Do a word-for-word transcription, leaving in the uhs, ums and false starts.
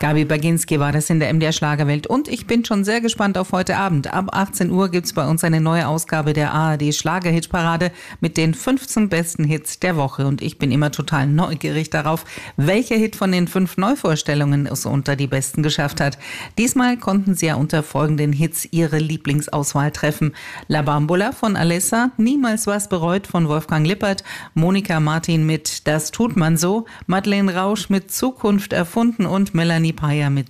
Gabi Baginski war das in der M D R Schlagerwelt und ich bin schon sehr gespannt auf heute Abend. Ab achtzehn Uhr gibt's bei uns eine neue Ausgabe der A R D Schlager-Hitparade mit den fünfzehn besten Hits der Woche und ich bin immer total neugierig darauf, welcher Hit von den fünf Neuvorstellungen es unter die besten geschafft hat. Diesmal konnten Sie ja unter folgenden Hits Ihre Lieblingsauswahl treffen. La Bambola von Alessa, Niemals was bereut von Wolfgang Lippert, Monika Martin mit Das tut man so, Madeleine Rausch mit Zukunft erfunden und Melanie Payer mit